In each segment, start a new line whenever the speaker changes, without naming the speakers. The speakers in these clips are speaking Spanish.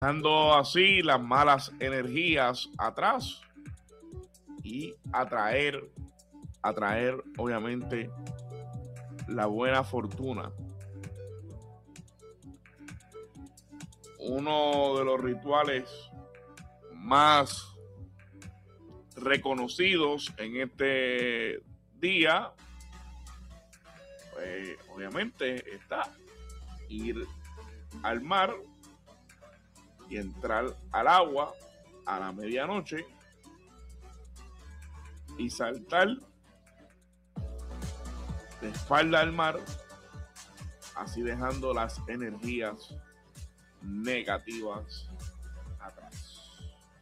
dejando así las malas energías atrás y atraer obviamente la buena fortuna. Uno de los rituales más reconocidos en este día, pues obviamente está ir al mar y entrar al agua a la medianoche y saltar de espalda al mar, así dejando las energías negativas atrás.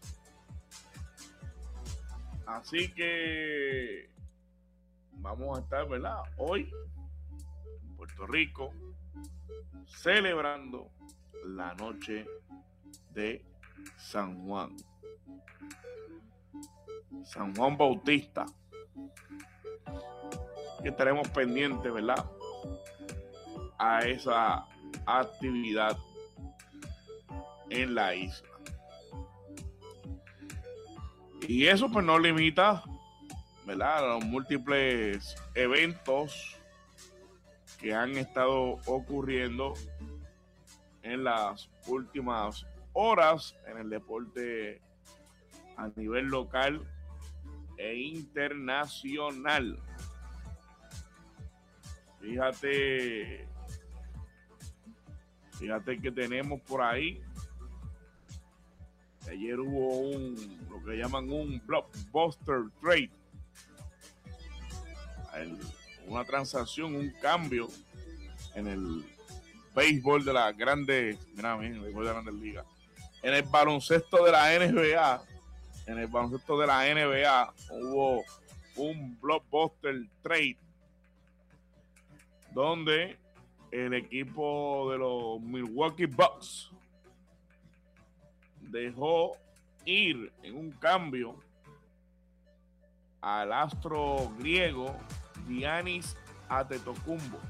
Así que vamos a estar, ¿verdad?, hoy en Puerto Rico celebrando la noche de San Juan. San Juan Bautista. Que estaremos pendientes, ¿verdad?, a esa actividad en la isla. Y eso pues no limita, ¿verdad?, los múltiples eventos que han estado ocurriendo en las últimas horas en el deporte a nivel local e internacional. Fíjate que tenemos por ahí. Ayer hubo lo que llaman un blockbuster trade. Una transacción, un cambio en el béisbol de las grandes, ligas. En el baloncesto de la NBA, hubo un blockbuster trade donde el equipo de los Milwaukee Bucks dejó ir en un cambio al astro griego Giannis Antetokounmpo.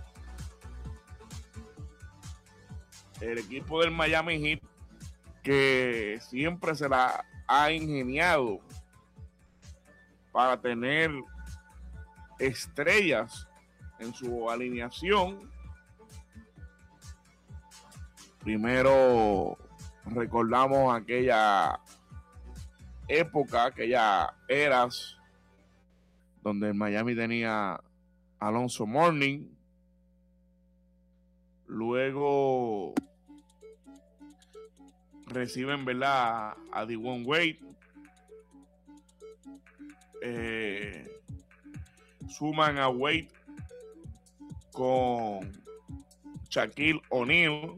El equipo del Miami Heat, que siempre se la ha ingeniado para tener estrellas en su alineación. Primero recordamos aquella época, aquellas eras donde el Miami tenía Alonzo Mourning. Luego reciben, ¿verdad?, a Dwyane Wade. Suman a Wade con Shaquille O'Neal,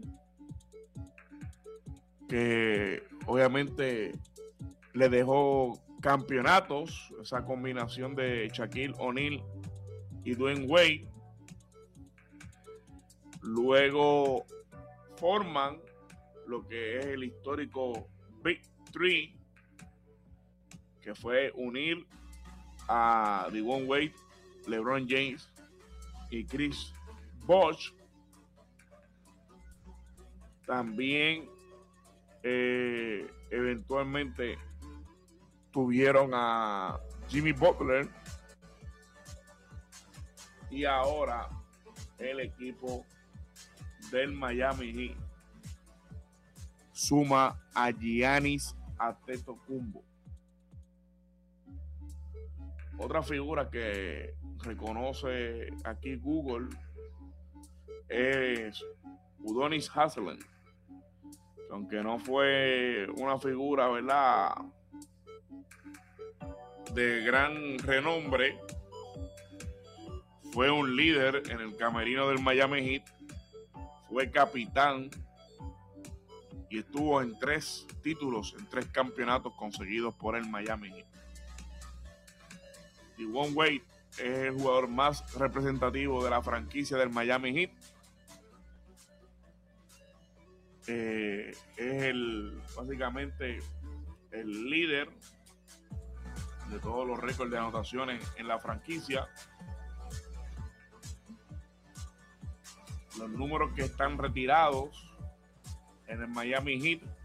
que obviamente le dejó campeonatos, esa combinación de Shaquille O'Neal y Dwyane Wade. Luego forman lo que es el histórico Big Three, que fue unir a Dwyane Wade, LeBron James y Chris Bosh. También eventualmente tuvieron a Jimmy Butler, y ahora el equipo del Miami Heat suma a Giannis Antetokounmpo. Otra figura que reconoce aquí Google es Udonis Haslem, aunque no fue una figura, ¿verdad?, de gran renombre, fue un líder en el camerino del Miami Heat, fue capitán y estuvo en 3 títulos, en 3 campeonatos conseguidos por el Miami Heat. Dwyane Wade es el jugador más representativo de la franquicia del Miami Heat. Es básicamente el líder de todos los récords de anotaciones en la franquicia. Los números que están retirados en el Miami Heat